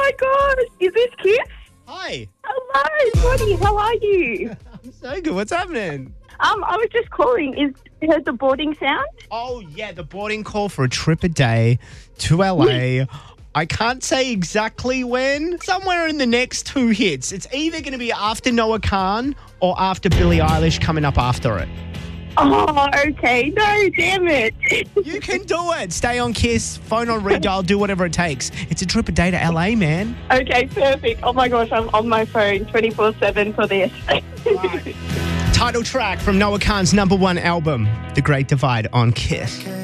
my gosh. Is this Kiss? Hi. Hello, Bonnie. How are you? I'm so good. What's happening? I was just calling. Heard the boarding sound? Oh, yeah, the boarding call for a trip a day to LA. I can't say exactly when. Somewhere in the next 2 hits. It's either going to be after Noah Khan or after Billie Eilish coming up after it. Oh, okay. No, damn it. You can do it. Stay on Kiss, phone on redial, do whatever it takes. It's a trip a day to LA, man. Okay, perfect. Oh my gosh, I'm on my phone 24/7 for this. Right. Title track from Noah Khan's #1 album, The Great Divide, on Kiss.